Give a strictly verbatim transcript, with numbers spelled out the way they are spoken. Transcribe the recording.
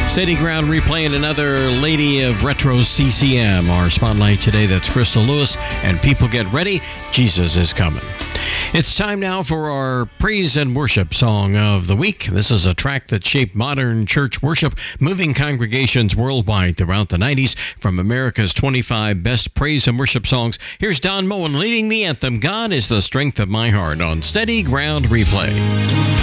Steady Ground replaying another Lady of Retro C C M. Our spotlight today, that's Crystal Lewis, and people get ready, Jesus is coming. It's time now for our praise and worship song of the week. This is a track that shaped modern church worship, moving congregations worldwide throughout the nineties. From America's twenty-five best praise and worship songs, here's Don Moen leading the anthem, God is the Strength of My Heart, on Steady Ground Replay.